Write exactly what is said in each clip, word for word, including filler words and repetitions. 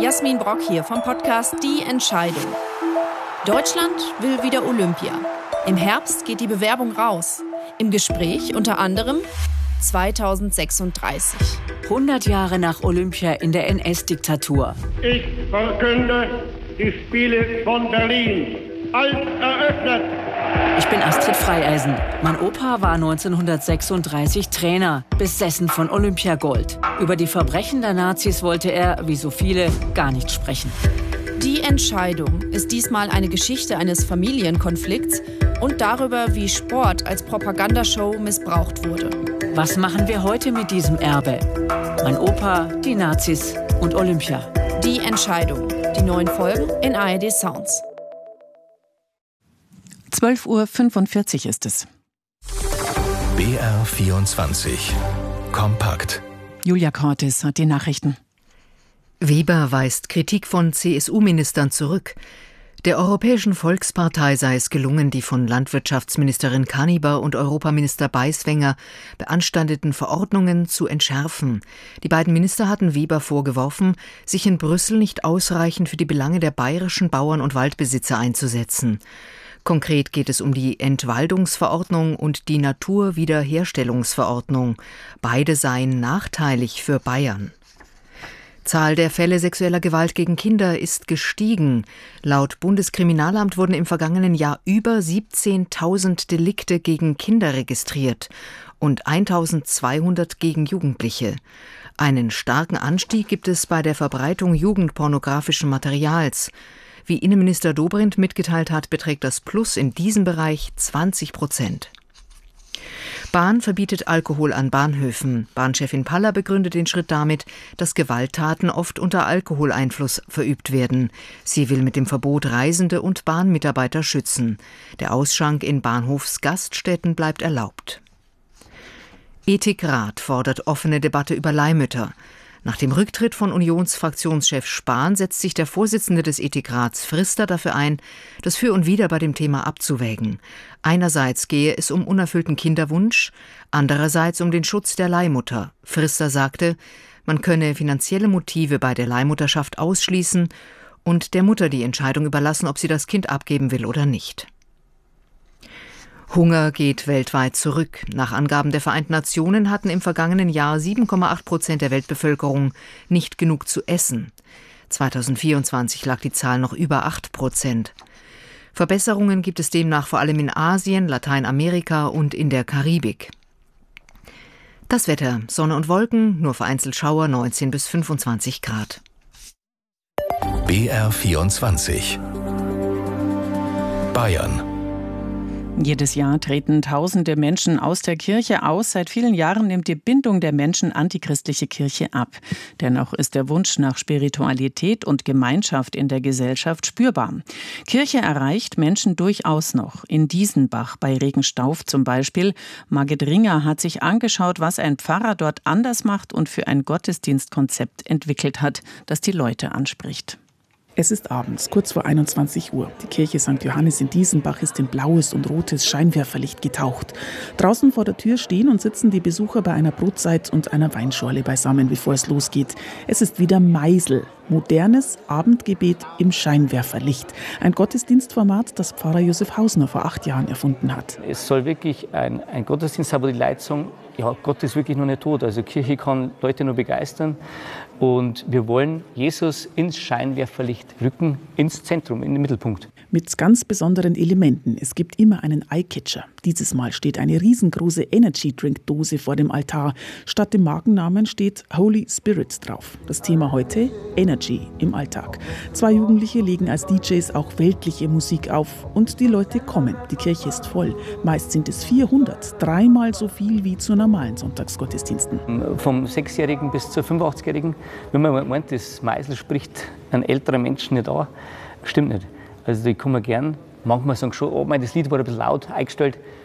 Jasmin Brock hier vom Podcast Die Entscheidung. Deutschland will wieder Olympia. Im Herbst geht die Bewerbung raus. Im Gespräch unter anderem zweitausendsechsunddreißig. hundert Jahre nach Olympia in der N S-Diktatur. Ich verkünde die Spiele von Berlin als eröffnet. Ich bin Astrid Freieisen. Mein Opa war neunzehnhundertsechsunddreißig Trainer, besessen von Olympiagold. Über die Verbrechen der Nazis wollte er, wie so viele, gar nicht sprechen. Die Entscheidung ist diesmal eine Geschichte eines Familienkonflikts und darüber, wie Sport als Propagandashow missbraucht wurde. Was machen wir heute mit diesem Erbe? Mein Opa, die Nazis und Olympia. Die Entscheidung. Die neuen Folgen in A R D Sounds. zwölf Uhr fünfundvierzig ist es. B R vierundzwanzig. Kompakt. Julia Cortes hat die Nachrichten. Weber weist Kritik von C S U-Ministern zurück. Der Europäischen Volkspartei sei es gelungen, die von Landwirtschaftsministerin Kaniber und Europaminister Beiswenger beanstandeten Verordnungen zu entschärfen. Die beiden Minister hatten Weber vorgeworfen, sich in Brüssel nicht ausreichend für die Belange der bayerischen Bauern und Waldbesitzer einzusetzen. Konkret geht es um die Entwaldungsverordnung und die Naturwiederherstellungsverordnung. Beide seien nachteilig für Bayern. Zahl der Fälle sexueller Gewalt gegen Kinder ist gestiegen. Laut Bundeskriminalamt wurden im vergangenen Jahr über siebzehntausend Delikte gegen Kinder registriert und eintausendzweihundert gegen Jugendliche. Einen starken Anstieg gibt es bei der Verbreitung jugendpornografischen Materials. Wie Innenminister Dobrindt mitgeteilt hat, beträgt das Plus in diesem Bereich zwanzig Prozent. Bahn verbietet Alkohol an Bahnhöfen. Bahnchefin Paller begründet den Schritt damit, dass Gewalttaten oft unter Alkoholeinfluss verübt werden. Sie will mit dem Verbot Reisende und Bahnmitarbeiter schützen. Der Ausschank in Bahnhofsgaststätten bleibt erlaubt. Ethikrat fordert offene Debatte über Leihmütter. Nach dem Rücktritt von Unionsfraktionschef Spahn setzt sich der Vorsitzende des Ethikrats Frister dafür ein, das Für und Wider bei dem Thema abzuwägen. Einerseits gehe es um unerfüllten Kinderwunsch, andererseits um den Schutz der Leihmutter. Frister sagte, man könne finanzielle Motive bei der Leihmutterschaft ausschließen und der Mutter die Entscheidung überlassen, ob sie das Kind abgeben will oder nicht. Hunger geht weltweit zurück. Nach Angaben der Vereinten Nationen hatten im vergangenen Jahr sieben Komma acht Prozent der Weltbevölkerung nicht genug zu essen. zweitausendvierundzwanzig lag die Zahl noch über acht Prozent. Verbesserungen gibt es demnach vor allem in Asien, Lateinamerika und in der Karibik. Das Wetter: Sonne und Wolken, nur vereinzelt Schauer, neunzehn bis fünfundzwanzig Grad. B R vierundzwanzig. Bayern. Jedes Jahr treten tausende Menschen aus der Kirche aus. Seit vielen Jahren nimmt die Bindung der Menschen an die christliche Kirche ab. Dennoch ist der Wunsch nach Spiritualität und Gemeinschaft in der Gesellschaft spürbar. Kirche erreicht Menschen durchaus noch. In Diesenbach bei Regenstauf zum Beispiel. Margit Ringer hat sich angeschaut, was ein Pfarrer dort anders macht und für ein Gottesdienstkonzept entwickelt hat, das die Leute anspricht. Es ist abends, kurz vor einundzwanzig Uhr. Die Kirche Sankt Johannes in Diesenbach ist in blaues und rotes Scheinwerferlicht getaucht. Draußen vor der Tür stehen und sitzen die Besucher bei einer Brotzeit und einer Weinschorle beisammen, bevor es losgeht. Es ist wieder Meisel. Modernes Abendgebet im Scheinwerferlicht. Ein Gottesdienstformat, das Pfarrer Josef Hausner vor acht Jahren erfunden hat. Es soll wirklich ein, ein Gottesdienst sein, wo die Leute sagen, ja, Gott ist wirklich noch nicht tot. Also Kirche kann Leute nur begeistern. Und wir wollen Jesus ins Scheinwerferlicht rücken, ins Zentrum, in den Mittelpunkt. Mit ganz besonderen Elementen. Es gibt immer einen Eyecatcher. Dieses Mal steht eine riesengroße Energy-Drink-Dose vor dem Altar. Statt dem Markennamen steht Holy Spirit drauf. Das Thema heute: Energy im Alltag. Zwei Jugendliche legen als D Js auch weltliche Musik auf. Und die Leute kommen. Die Kirche ist voll. Meist sind es vierhundert. Dreimal so viel wie zu normalen Sonntagsgottesdiensten. Vom Sechsjährigen bis zur fünfundachtzigjährigen. Wenn man meint, das Meisel spricht einen älteren Menschen nicht an, stimmt nicht. Also die kommen gern. Manchmal sagen schon, oh, mein, das Lied war ein bisschen laut eingestellt.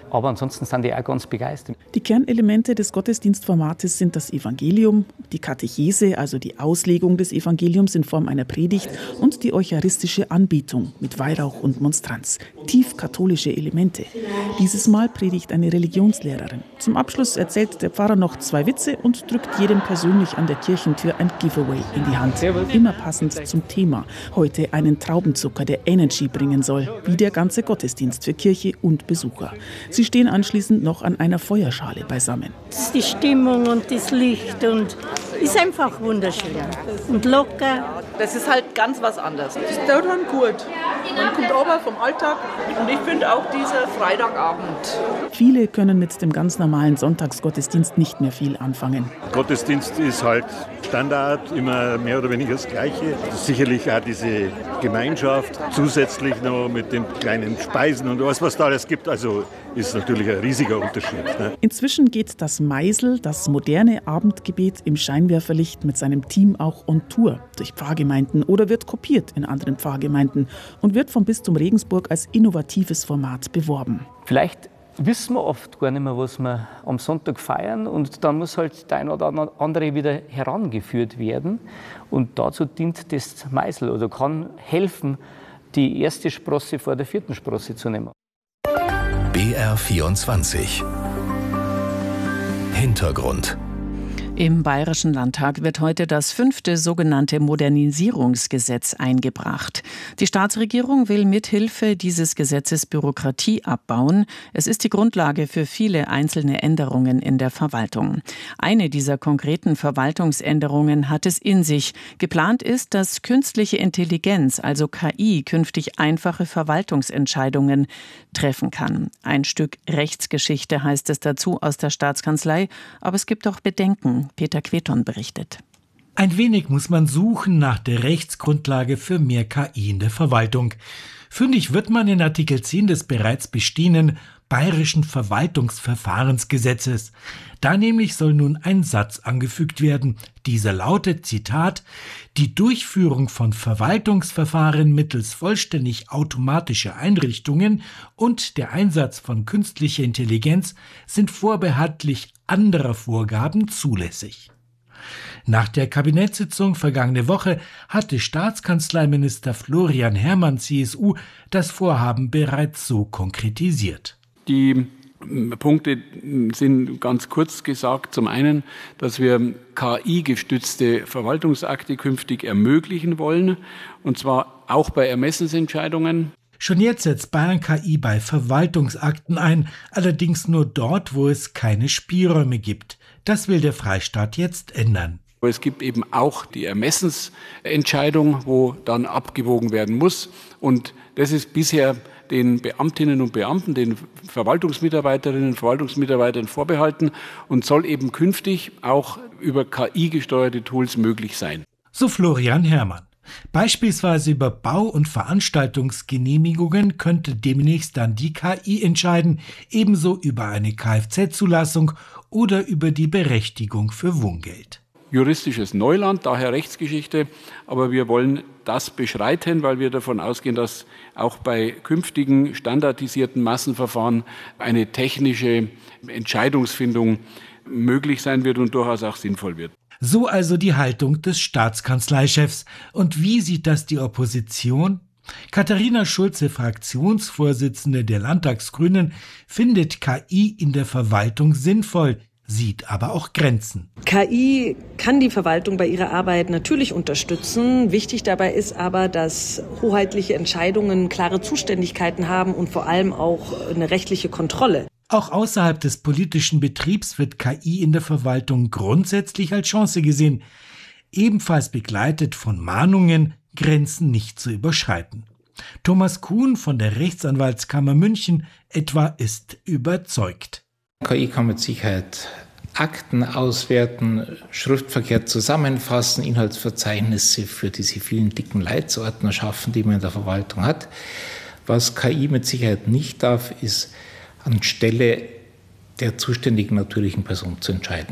aber ansonsten sind die auch ganz begeistert. Die Kernelemente des Gottesdienstformates sind das Evangelium, die Katechese, also die Auslegung des Evangeliums in Form einer Predigt und die eucharistische Anbetung mit Weihrauch und Monstranz. Tief katholische Elemente. Dieses Mal predigt eine Religionslehrerin. Zum Abschluss erzählt der Pfarrer noch zwei Witze und drückt jedem persönlich an der Kirchentür ein Giveaway in die Hand. Immer passend zum Thema. Heute einen Traubenzucker, der Energy bringen soll, wie der ganze Gottesdienst für Kirche und Besucher. Sie stehen anschließend noch an einer Feuerschale beisammen. Das ist die Stimmung und das Licht und ist einfach wunderschön und locker. Das ist halt ganz was anderes. Das ist total gut. Man kommt runter vom Alltag und ich finde auch dieser Freitagabend. Viele können mit dem ganz normalen Sonntagsgottesdienst nicht mehr viel anfangen. Gottesdienst ist halt Standard, immer mehr oder weniger das Gleiche. Sicherlich auch diese Gemeinschaft, zusätzlich noch mit den kleinen Speisen und was, was da alles gibt. Also ist natürlich ein riesiger Unterschied. Ne? Inzwischen geht das Meisel, das moderne Abendgebet im Scheinwerferlicht mit seinem Team auch on Tour durch Pfarrgemeinden oder wird kopiert in anderen Pfarrgemeinden und wird vom Bistum Regensburg als innovatives Format beworben. Vielleicht wissen wir oft gar nicht mehr, was wir am Sonntag feiern und dann muss halt der eine oder andere wieder herangeführt werden und dazu dient das Meisel oder kann helfen, die erste Sprosse vor der vierten Sprosse zu nehmen. B R vierundzwanzig Hintergrund. Im Bayerischen Landtag wird heute das fünfte sogenannte Modernisierungsgesetz eingebracht. Die Staatsregierung will mithilfe dieses Gesetzes Bürokratie abbauen. Es ist die Grundlage für viele einzelne Änderungen in der Verwaltung. Eine dieser konkreten Verwaltungsänderungen hat es in sich. Geplant ist, dass künstliche Intelligenz, also K I, künftig einfache Verwaltungsentscheidungen treffen kann. Ein Stück Rechtsgeschichte heißt es dazu aus der Staatskanzlei, aber es gibt auch Bedenken. Peter Queton berichtet. Ein wenig muss man suchen nach der Rechtsgrundlage für mehr K I in der Verwaltung. Fündig wird man in Artikel zehn des bereits bestehenden Bayerischen Verwaltungsverfahrensgesetzes. Da nämlich soll nun ein Satz angefügt werden. Dieser lautet, Zitat, die Durchführung von Verwaltungsverfahren mittels vollständig automatischer Einrichtungen und der Einsatz von künstlicher Intelligenz sind vorbehaltlich anderer Vorgaben zulässig. Nach der Kabinettssitzung vergangene Woche hatte Staatskanzleiminister Florian Herrmann, C S U, das Vorhaben bereits so konkretisiert. Die Punkte sind ganz kurz gesagt. Zum einen, dass wir K I-gestützte Verwaltungsakte künftig ermöglichen wollen, und zwar auch bei Ermessensentscheidungen. Schon jetzt setzt Bayern K I bei Verwaltungsakten ein, allerdings nur dort, wo es keine Spielräume gibt. Das will der Freistaat jetzt ändern. Es gibt eben auch die Ermessensentscheidung, wo dann abgewogen werden muss. Und das ist bisher den Beamtinnen und Beamten, den Verwaltungsmitarbeiterinnen und Verwaltungsmitarbeitern vorbehalten und soll eben künftig auch über K I gesteuerte Tools möglich sein. So Florian Herrmann. Beispielsweise über Bau- und Veranstaltungsgenehmigungen könnte demnächst dann die K I entscheiden, ebenso über eine Kfz-Zulassung oder über die Berechtigung für Wohngeld. Juristisches Neuland, daher Rechtsgeschichte, aber wir wollen das beschreiten, weil wir davon ausgehen, dass auch bei künftigen standardisierten Massenverfahren eine technische Entscheidungsfindung möglich sein wird und durchaus auch sinnvoll wird. So also die Haltung des Staatskanzleichefs. Und wie sieht das die Opposition? Katharina Schulze, Fraktionsvorsitzende der Landtagsgrünen, findet K I in der Verwaltung sinnvoll, sieht aber auch Grenzen. K I kann die Verwaltung bei ihrer Arbeit natürlich unterstützen. Wichtig dabei ist aber, dass hoheitliche Entscheidungen klare Zuständigkeiten haben und vor allem auch eine rechtliche Kontrolle. Auch außerhalb des politischen Betriebs wird K I in der Verwaltung grundsätzlich als Chance gesehen, ebenfalls begleitet von Mahnungen, Grenzen nicht zu überschreiten. Thomas Kuhn von der Rechtsanwaltskammer München etwa ist überzeugt. K I kann mit Sicherheit Akten auswerten, Schriftverkehr zusammenfassen, Inhaltsverzeichnisse für diese vielen dicken Leitsordner schaffen, die man in der Verwaltung hat. Was K I mit Sicherheit nicht darf, ist anstelle der zuständigen natürlichen Person zu entscheiden.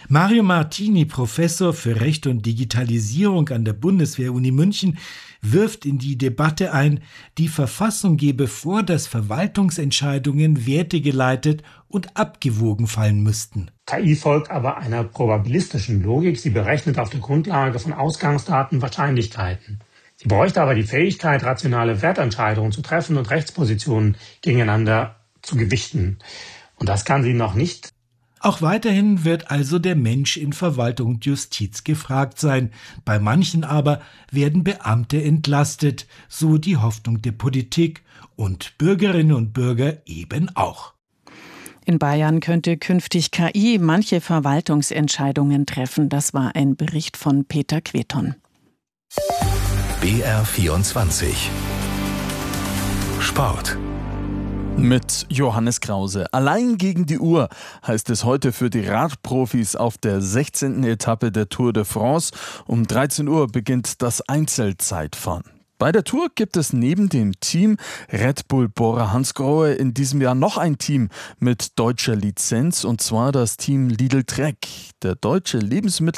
Mario Martini, Professor für Recht und Digitalisierung an der Bundeswehr-Uni München, wirft in die Debatte ein, die Verfassung gebe vor, dass Verwaltungsentscheidungen wertegeleitet und abgewogen fallen müssten. K I folgt aber einer probabilistischen Logik. Sie berechnet auf der Grundlage von Ausgangsdaten Wahrscheinlichkeiten. Sie bräuchte aber die Fähigkeit, rationale Wertentscheidungen zu treffen und Rechtspositionen gegeneinander zu gewichten. Und das kann sie noch nicht. Auch weiterhin wird also der Mensch in Verwaltung und Justiz gefragt sein. Bei manchen aber werden Beamte entlastet, so die Hoffnung der Politik, und Bürgerinnen und Bürger eben auch. In Bayern könnte künftig K I manche Verwaltungsentscheidungen treffen. Das war ein Bericht von Peter Queton. B R vierundzwanzig Sport. Mit Johannes Krause. Allein gegen die Uhr heißt es heute für die Radprofis auf der sechzehnten Etappe der Tour de France. Um dreizehn Uhr beginnt das Einzelzeitfahren. Bei der Tour gibt es neben dem Team Red Bull Bora Hansgrohe in diesem Jahr noch ein Team mit deutscher Lizenz, und zwar das Team Lidl Trek. Der deutsche Lebensmittel